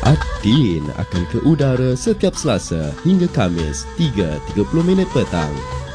Adin akan ke udara setiap Selasa hingga Khamis 3.30 petang.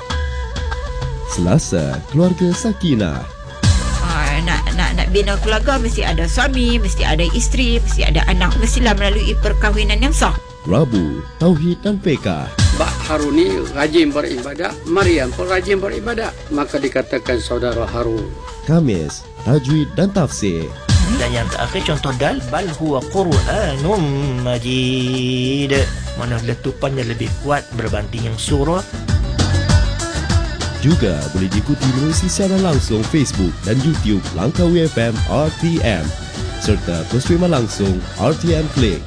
Selasa, Keluarga Sakinah. Nak bina keluarga mesti ada suami, mesti ada isteri, mesti ada anak, mestilah melalui perkahwinan yang sah. Rabu, Tauhid dan Fiqh. Mbak Haruni rajin beribadat, Maryam pun rajin beribadat, maka dikatakan saudara Harun. Khamis, Tajwid dan Tafsir. Dan yang terakhir contoh dal, bal huwa Qur'anum Majid, mana letupannya lebih kuat berbanding yang surah. Juga boleh diikuti melalui siaran langsung Facebook dan YouTube Langkawi FM RTM serta penstreaman langsung RTM Click.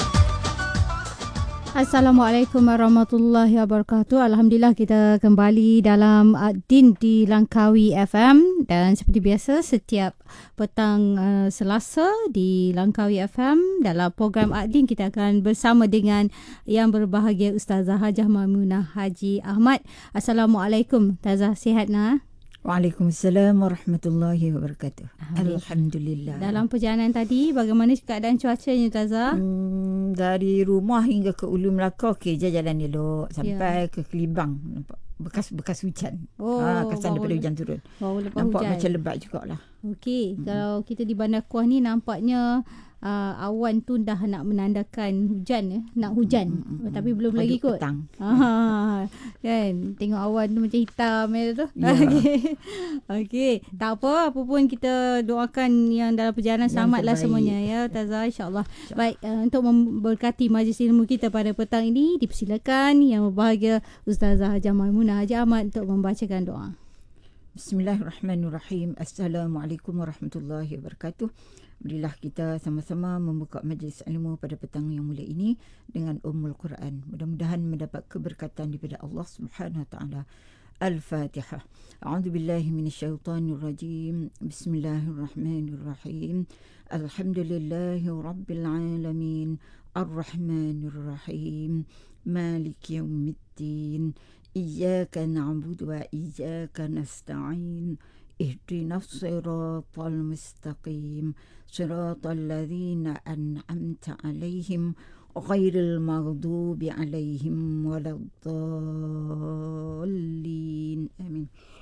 Assalamualaikum warahmatullahi wabarakatuh. Alhamdulillah kita kembali dalam Din di Langkawi FM, dan seperti biasa setiap petang Selasa di Langkawi FM dalam program Din kita akan bersama dengan yang berbahagia Ustazah Hajah Maimunah Haji Ahmad. Assalamualaikum Ustazah, sihat nak? Waalaikumsalam warahmatullahi wabarakatuh. Alhamdulillah. Dalam perjalanan tadi bagaimana keadaan cuacanya Ustazah? Dari rumah hingga ke Ulu Melaka, okey je, jalan elok sampai ke Kelibang, nampak bekas hujan. Kesan daripada hujan turun. Nampak hujan. Macam lebat jugalah. Okey, kalau kita di Bandar Kuah ni nampaknya awan tu dah nak menandakan hujan, nak hujan. Tapi belum lagi kot. Kan, tengok awan tu macam hitam tu. Ya. Okey, tak apa pun kita doakan yang dalam perjalanan selamatlah semuanya ya Ustazah, insya-Allah. Baik, untuk memberkati majlis ilmu kita pada petang ini, dipersilakan yang berbahagia Ustazah Hajah Maimunah Haji Ahmad untuk membacakan doa. Bismillahirrahmanirrahim. Assalamualaikum warahmatullahi wabarakatuh. Marilah kita sama-sama membuka majlis ilmu pada petang yang mulia ini dengan Ummul Quran. Mudah-mudahan mendapat keberkatan daripada Allah Subhanahu wa taala. Al-Fatihah. A'udzu billahi minasyaitonir rajim. Bismillahirrahmanirrahim. Alhamdulillahi rabbil alamin. Ar-Rahmanir Rahim. Maliki yaumiddin. Iyyaka na'budu wa iyyaka nasta'in. اهدنا الصراط المستقيم صراط الذين أنعمت عليهم غير المغضوب عليهم ولا الضالين آمين.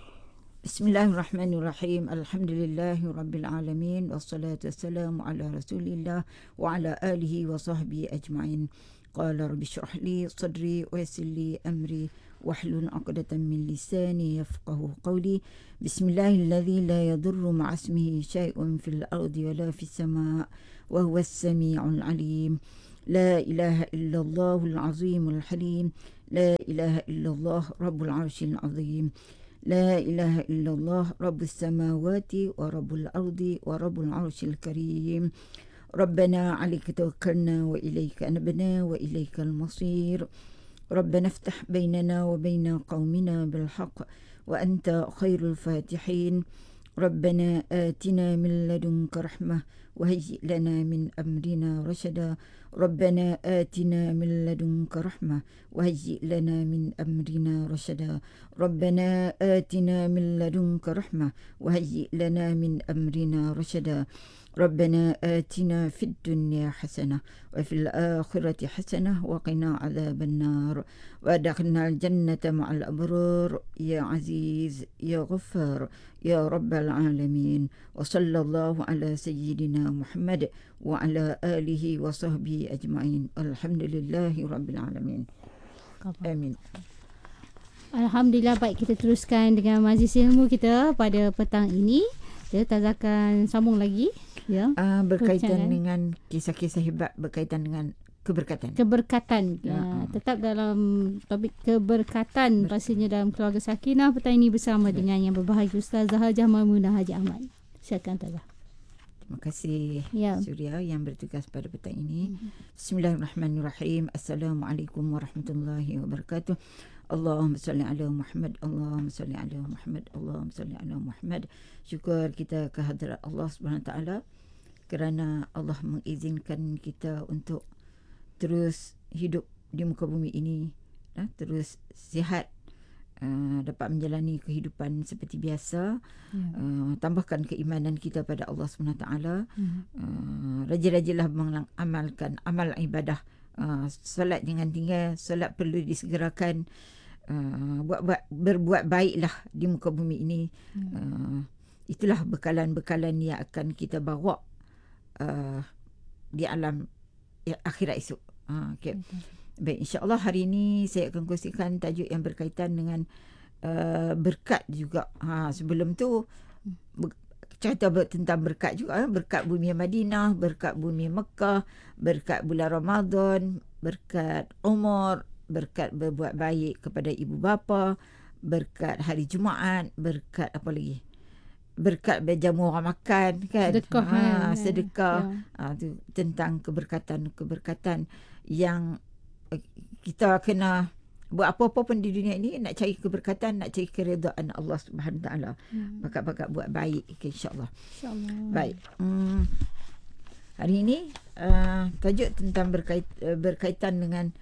بسم الله الرحمن الرحيم. الحمد لله رب العالمين والصلاة والسلام على رسول الله وعلى آله وصحبه أجمعين. قال رب اشرح لي صدري ويسر لي أمري واحلل عقدة من لساني يفقه قولي. بسم الله الذي لا يضر مع اسمه شيء في الأرض ولا في السماء وهو السميع العليم. لا إله إلا الله العظيم الحليم. لا إله إلا الله رب العرش العظيم. لا إله إلا الله رب السماوات ورب الأرض ورب العرش الكريم. ربنا عليك توكلنا وإليك أنبنا وإليك المصير. ربنا افتح بيننا وبين قومنا بالحق وأنت خير الفاتحين. ربنا آتنا من لدنك رحمة وهيئ لنا من أمرنا رشدا. ربنا آتنا من لدنك رحمة وهيئ لنا من أمرنا رشدا. ربنا آتنا من لدنك رحمة وهيئ لنا من أمرنا رشدا. ربنا آتنا في الدنيا حسنة وفي الآخرة حسنة وقنا عذاب النار وادخلنا الجنة مع الأبرار يا عزيز يا غفار يا رب العالمين. وصلى الله على سيدنا محمد وعلى آله وصحبه أجمعين. الحمد لله رب العالمين. آمين. Alhamdulillah. Baik, kita teruskan dengan majlis ilmu kita pada petang ini. Ustazah akan sambung lagi berkaitan dengan kisah-kisah hebat berkaitan dengan keberkatan. Tetap dalam topik keberkatan pastinya dalam keluarga Sakinah petang ini bersama dengan yang berbahagia Ustazah Hajah Maimunah Haji Ahmad. Silakan Ustazah. Terima kasih Surya yang bertugas pada petang ini. Bismillahirrahmanirrahim. Assalamualaikum warahmatullahi wabarakatuh. Allahumma salli ala Muhammad, Allahumma salli ala Muhammad, Allahumma salli ala Muhammad. Syukur kita kehadrat Allah Subhanahu taala kerana Allah mengizinkan kita untuk terus hidup di muka bumi ini, terus sihat, dapat menjalani kehidupan seperti biasa. Tambahkan keimanan kita pada Allah SWT. Rajin-rajinlah mengamalkan amal ibadah. Solat jangan tinggal, solat perlu disegerakan. Berbuat baiklah di muka bumi ini. Itulah bekalan-bekalan yang akan kita bawa di alam akhirat esok. Okay. Baik, insya-Allah hari ini saya akan kongsikan tajuk yang berkaitan dengan berkat juga. Sebelum tu cerita tentang berkat juga, berkat bumi Madinah, berkat bumi Mekah, berkat bulan Ramadan, berkat umur, berkat berbuat baik kepada ibu bapa, berkat hari Jumaat, berkat apa lagi? Berkat berjamu orang makan kan. Sedekah. Tu tentang keberkatan yang kita kena buat apa-apa pun di dunia ini, nak cari keberkatan, nak cari keredaan Allah Subhanahu Wa Taala. Bakat-bakat buat baik, insya-Allah. Baik. Hari ini tajuk tentang berkaitan dengan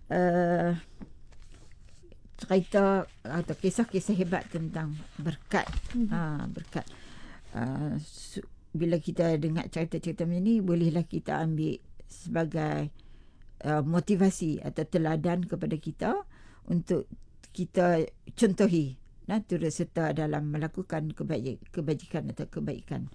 cerita atau kisah-kisah hebat tentang berkat. Berkat. Bila kita dengar cerita-cerita ini, bolehlah kita ambil sebagai motivasi atau teladan kepada kita untuk kita contohi turut serta dalam melakukan kebajikan atau kebaikan.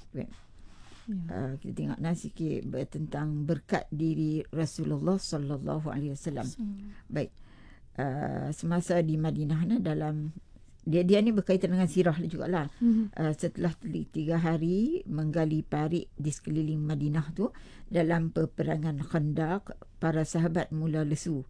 Kita tengok sikit tentang berkat diri Rasulullah sallallahu alaihi wasallam. Baik. Semasa di Madinah dalam dia ni berkaitan dengan sirah jugalah. Setelah 3 hari menggali parit di sekeliling Madinah tu dalam peperangan Khandaq, para sahabat mula lesu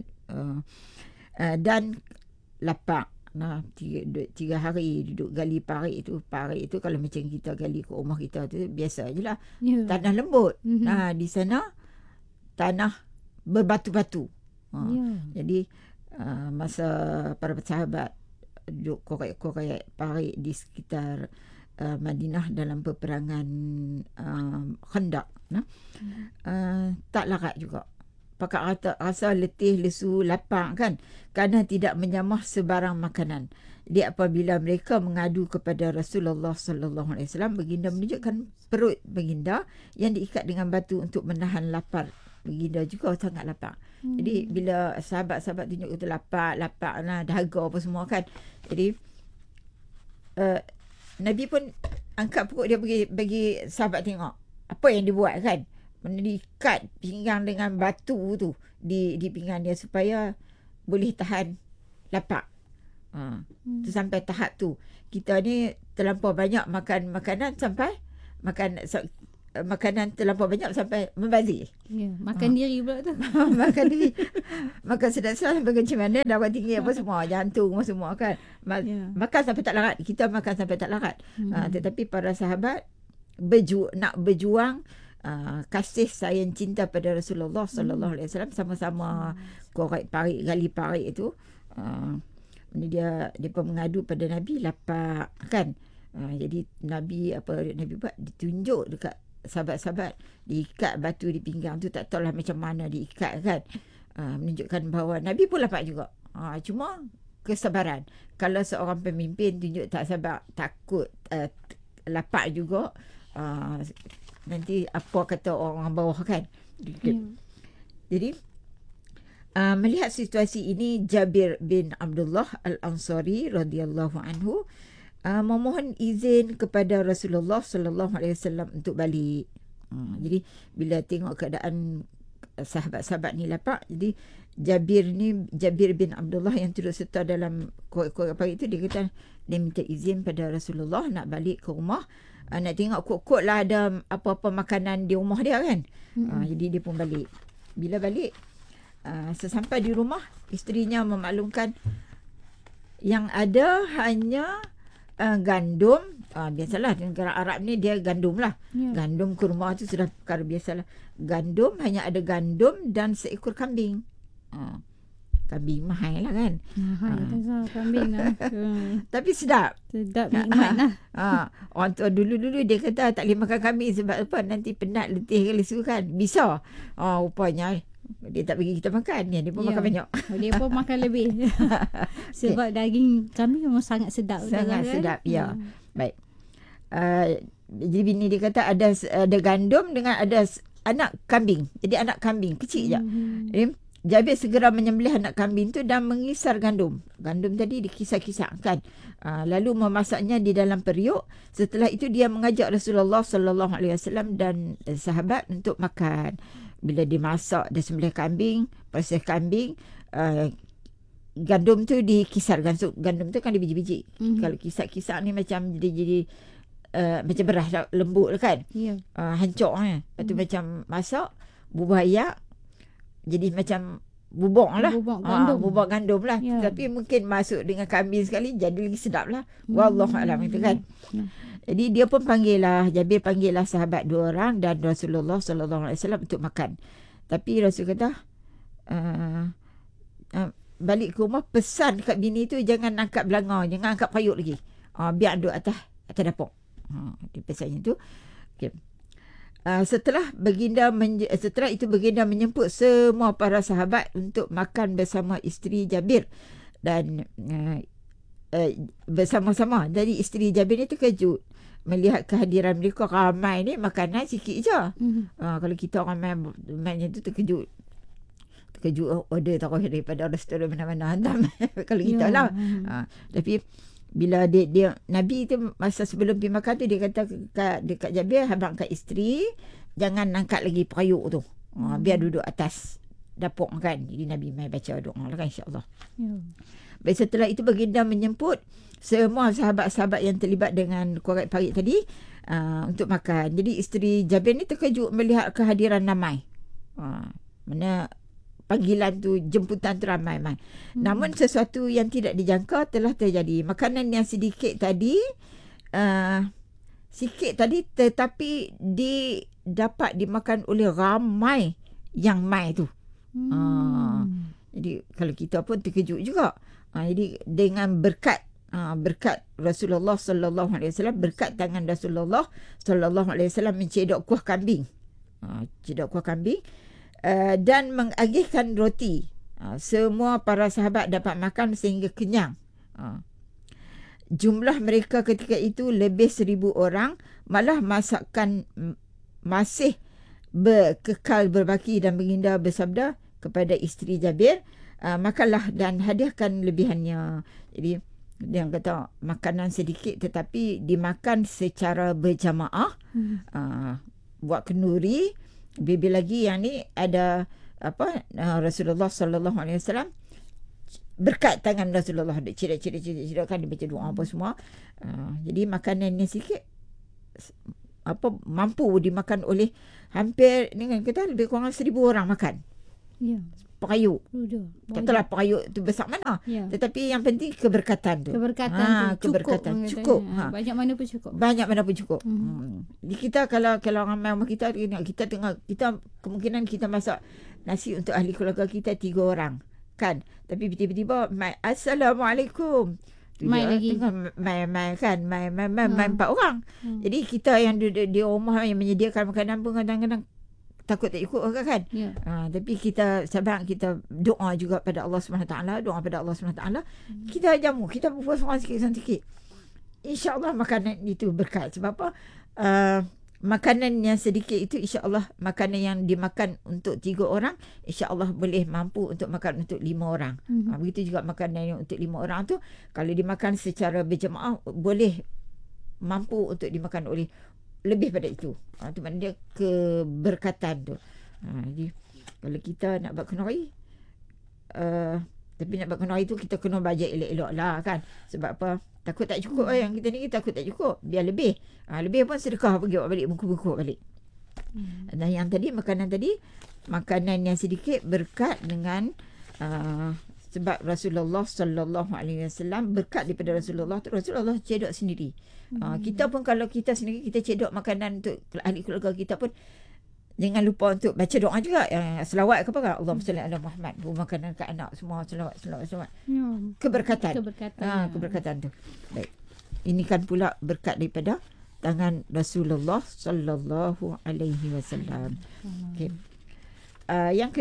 dan lapar. 3 hari duduk gali parit itu. Parit itu kalau macam kita gali ke rumah kita tu biasa je lah. Tanah lembut. Di sana tanah berbatu-batu. Jadi masa para sahabat duduk korek-korek parit di sekitar Madinah dalam peperangan Khandaq, tak larat juga. Pakat rasa letih, lesu, lapar kan, kerana tidak menyamah sebarang makanan. Jadi apabila mereka mengadu kepada Rasulullah sallallahu alaihi wasallam, baginda menunjukkan perut baginda yang diikat dengan batu untuk menahan lapar. Baginda juga sangat lapar. Jadi bila sahabat-sahabat tunjuk itu lapar dahaga apa semua kan. Jadi Nabi pun angkat perut dia bagi sahabat tengok apa yang dia buat kan. Diikat pinggang dengan batu tu di pinggang dia supaya boleh tahan lapar. Tu sampai tahap tu. Kita ni terlampau banyak makan makanan sampai makanan terlampau banyak sampai membazir. Makan diri pula tu. Makan diri. Makan sedap-sedap sampai macam mana, darah tinggi apa semua, jantung semua kan. Makan sampai tak larat. Kita makan sampai tak larat. Tetapi para sahabat nak berjuang kasih sayang cinta pada Rasulullah sallallahu alaihi wasallam, sama-sama korek parit, gali parit itu. Dia pun mengadu pada Nabi lapar kan. Jadi Nabi buat, ditunjuk dekat sahabat-sahabat, diikat batu di pinggang tu, tak tahulah macam mana diikat kan. Menunjukkan bahawa Nabi pun lapar juga. Cuma kesabaran. Kalau seorang pemimpin tunjuk tak sabar, takut, lapar juga, nanti apa kata orang bawah kan. Jadi melihat situasi ini, Jabir bin Abdullah Al-Ansari radhiyallahu anhu memohon izin kepada Rasulullah sallallahu alaihi wasallam untuk balik. Jadi bila tengok keadaan sahabat-sahabat ni lapar, jadi Jabir bin Abdullah yang turut serta dalam korek-korek parit itu, dia kata dia minta izin pada Rasulullah nak balik ke rumah, nak tengok kot-kot lah ada apa-apa makanan di rumah dia kan. Jadi dia pun balik. Bila balik, sesampai di rumah, isterinya memaklumkan yang ada hanya gandum. Biasalah negara Arab ni dia gandum lah. Gandum kurma tu sudah perkara biasalah. Gandum, hanya ada gandum dan seekor kambing. Kambing mahal lah kan. Kambing lah. Tapi sedap nikmat lah. Orang tua dulu dia kata tak boleh makan kambing sebab apa, nanti penat, letih ke lesu kan. Bisa rupanya Dia tak bagi kita makan, dia pun makan banyak. Dia pun makan lebih. Sebab daging kambing memang sangat sedap. Sangat sedap, ya. Baik. Jadi bini dia kata ada gandum dengan ada anak kambing. Jadi anak kambing kecil je. Jabir segera menyembelih anak kambing tu dan mengisar gandum. Gandum tadi dikisar-kisarkan. Lalu memasaknya di dalam periuk. Setelah itu dia mengajak Rasulullah sallallahu alaihi wasallam dan sahabat untuk makan. Bila dimasak, dia sembelih kambing, proses kambing, gandum tu dikisarkan. So, gandum tu kan dia biji-biji. Kalau kisar-kisar ni macam jadi macam beras lembut kan. Hancur kan. Lepas tu macam masak, bubur ayak, jadi macam bubuk lah. Bubuk gandum lah. Tapi mungkin masuk dengan kambing sekali, jadi lagi sedap lah. Wallahualam itu kan. Jadi dia pun Jabir panggil lah sahabat 2 orang dan Rasulullah sallallahu alaihi wasallam untuk makan. Tapi Rasul kata, balik ke rumah pesan dekat bini tu jangan angkat belanga, jangan angkat payuk lagi. Biar duduk atas dapur. Dia pesannya tu. Okay. Setelah itu baginda menjemput semua para sahabat untuk makan bersama isteri Jabir dan bersama-sama. Jadi isteri Jabir ni terkejut melihat kehadiran mereka ramai ni, makanan sikit je. Kalau kita ramai macam tu terkejut order taruh daripada restoran mana-mana hantam kalau kita lah. Tapi bila dia Nabi tu masa sebelum pergi makan tu dia kata dekat Jabir, abang kat isteri jangan angkat lagi periuk tu. Biar duduk atas dapur makan. Jadi Nabi mai baca doa lah kan, insya-Allah. Baik, setelah itu baginda menjemput semua sahabat-sahabat yang terlibat dengan korek parit tadi untuk makan. Jadi isteri Jabir ni terkejut melihat kehadiran ramai. Mana panggilan tu, jemputan tu ramai. Namun sesuatu yang tidak dijangka telah terjadi. Makanan yang sedikit tadi tetapi dapat dimakan oleh ramai yang mai tu. Jadi kalau kita pun terkejut juga. Jadi dengan berkat Rasulullah sallallahu alaihi wasallam, berkat tangan Rasulullah sallallahu alaihi wasallam mencedok kuah kambing. Dan mengagihkan roti. Semua para sahabat dapat makan sehingga kenyang. Jumlah mereka ketika itu lebih 1,000 orang. Malah masakan masih kekal berbaki dan baginda bersabda kepada isteri Jabir, makanlah dan hadiahkan lebihannya. Jadi dia kata makanan sedikit tetapi dimakan secara berjamaah. Buat kenduri. Lebih lagi yang ni ada Rasulullah sallallahu alaihi wasallam, berkat tangan Rasulullah dia cirak kan, dia baca doa apa semua. Jadi makanan ni sikit mampu dimakan oleh hampir dengan kita lebih kurang 1,000 orang makan. Periuk. Katalah periuk tu besar mana. Tetapi yang penting keberkatan tu. Keberkatan cukup. Banyak mana pun cukup. Jadi kita kalau ramai rumah kita tengok, kita kemungkinan kita masak nasi untuk ahli keluarga kita 3 orang kan. Tapi tiba-tiba Assalamualaikum. Mai lagi. Mai 4 orang. Jadi kita yang di rumah yang menyediakan makanan pun kadang-kadang takut tak ikut kan. Tapi kita sabar, kita doa juga pada Allah SWT, kita jamu, kita buat seorang sikit-sikit. InsyaAllah makanan itu berkat. Sebab apa? Makanan yang sedikit itu insyaAllah makanan yang dimakan untuk 3 orang insyaAllah boleh mampu untuk makan untuk 5 orang. Begitu juga makanan yang untuk 5 orang tu kalau dimakan secara berjemaah boleh mampu untuk dimakan oleh lebih pada itu. Itu maknanya keberkatan tu. Jadi kalau kita nak buat kenduri, tapi nak buat kenduri tu kita kena bajet elok-elok lah kan. Sebab apa? Takut tak cukup yang kita ni, takut tak cukup. Biar lebih. Lebih pun sedekah pergi buat balik, bungkus-bungkus balik. Dan yang tadi, makanan yang sedikit berkat dengan sebab Rasulullah sallallahu alaihi wasallam, berkat daripada Rasulullah cedok sendiri. Kita pun kalau kita sendiri kita cedok makanan untuk ahli keluarga kita pun jangan lupa untuk baca doa juga, selawat ke apa kan, Allahumma salli ala Muhammad, makanan kat anak semua selawat. Keberkatan tu. Baik. Ini kan pula berkat daripada tangan Rasulullah sallallahu alaihi wasallam. Okey. Yang kedua,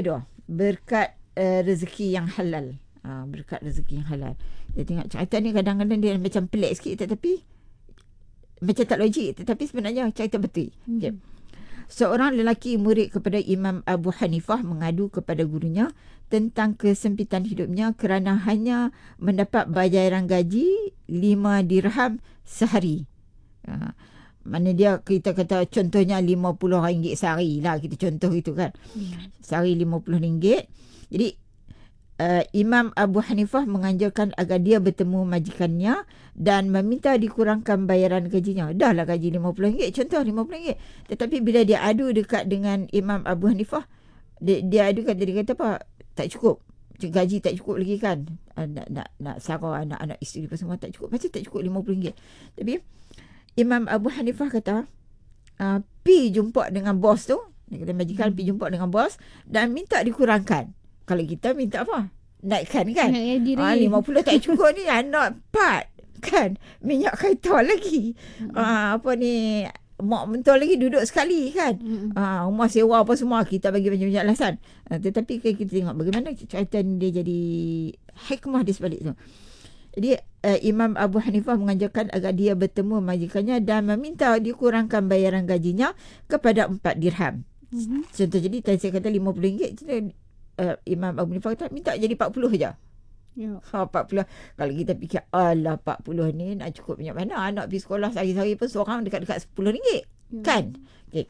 berkat rezeki yang halal. Berkat rezeki yang halal. Dia tengok cerita ni kadang-kadang dia macam pelik sikit, tetapi macam tak logik, tetapi sebenarnya cerita betul. Okay. Seorang lelaki murid kepada Imam Abu Hanifah mengadu kepada gurunya tentang kesempitan hidupnya kerana hanya mendapat bayaran gaji 5 dirham sehari. Mana dia, kita kata contohnya RM50 sehari lah, kita contoh itu kan. Sehari RM50. Jadi Imam Abu Hanifah menganjurkan agar dia bertemu majikannya dan meminta dikurangkan bayaran gajinya. Dah lah gaji RM50, contoh RM50. Tetapi bila dia adu dekat dengan Imam Abu Hanifah, dia adu kata, dia kata apa? Tak cukup. Gaji tak cukup lagi kan. Nak sarah anak-anak isteri semua tak cukup. Macam tak cukup RM50. Tapi Imam Abu Hanifah kata, pi jumpa dengan bos tu. Dia kata majikan pi jumpa dengan bos dan minta dikurangkan. Kalau kita minta apa? Naikkan kan? 50 tak cukup ni, anak 4 kan? Minyak kereta lagi. Apa ni, mak mentua lagi duduk sekali kan? Rumah sewa apa semua kita bagi macam-macam alasan. Tetapi kita tengok bagaimana cerita dia jadi hikmah di sebalik tu. Jadi Imam Abu Hanifah menganjurkan agar dia bertemu majikannya dan meminta dikurangkan bayaran gajinya kepada 4 dirham. Contoh, jadi tadi saya kata RM50, Imam Abu Hanifah kata minta jadi 40 saja. Ya. 40. Kalau kita fikir, alah 40 ni nak cukup banyak mana? Anak pergi sekolah sehari-hari pun seorang dekat-dekat RM10. Kan? Okay.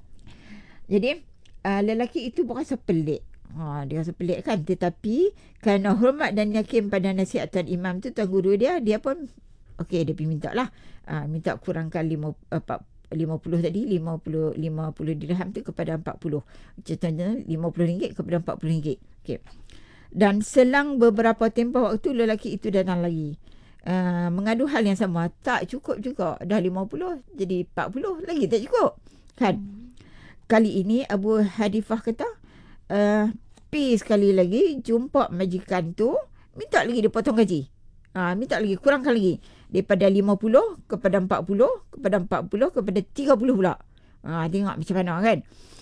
Jadi lelaki itu berasa pelik. Dia rasa pelik kan. Tetapi kerana hormat dan yakin pada nasihatan imam tu, tuan guru dia pun okey, dia pergi minta lah. Minta kurangkan 50 tadi, 50 dirham tu kepada 40. Contohnya RM50 kepada RM40. Okey. Dan selang beberapa tempoh waktu, lelaki itu datang lagi. Mengadu hal yang sama. Tak cukup juga. Dah 50 jadi 40 lagi tak cukup. Kan? Kali ini Abu Hanifah kata, pi sekali lagi jumpa majikan tu, minta lagi dia potong gaji. Minta lagi, kurangkan lagi. Daripada 50 kepada 40, kepada 40 kepada 30 pula. Tengok macam mana kan.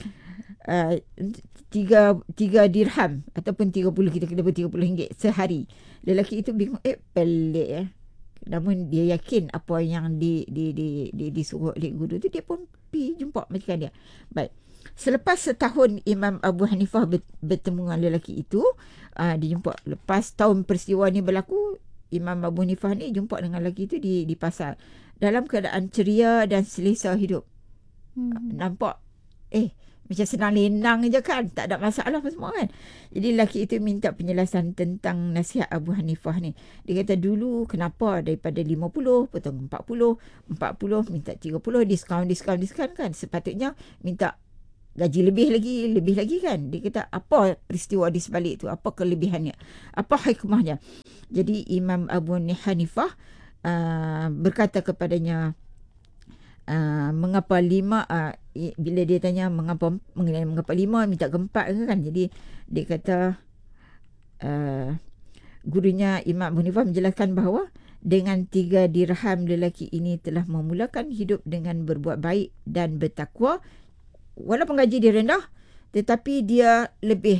3 dirham ataupun 30, kita kena RM30 sehari. Lelaki itu bingung, pelik namun dia yakin apa yang disuruh oleh guru tu, dia pun pergi jumpa majikan dia. Baik. Selepas setahun Imam Abu Hanifah bertemu dengan lelaki itu, dia jumpa. Lepas tahun peristiwa ni berlaku, Imam Abu Hanifah ni jumpa dengan lelaki itu di pasar dalam keadaan ceria dan selesa hidup. Nampak macam senang lenang je kan, tak ada masalah apa semua kan. Jadi lelaki itu minta penjelasan tentang nasihat Abu Hanifah ni. Dia kata, dulu kenapa daripada 50 potong 40 minta 30, diskaun kan. Sepatutnya minta gaji lebih lagi kan. Dia kata, apa peristiwa di sebalik tu, apa kelebihannya, apa hikmahnya. Jadi Imam Abu Hanifah berkata kepadanya, mengapa 5, bila dia tanya mengapa 5 minta ke 4 kan. Jadi dia kata, gurunya Imam Abu Hanifah menjelaskan bahawa dengan 3 dirham lelaki ini telah memulakan hidup dengan berbuat baik dan bertakwa. Walaupun gaji dia rendah, tetapi dia lebih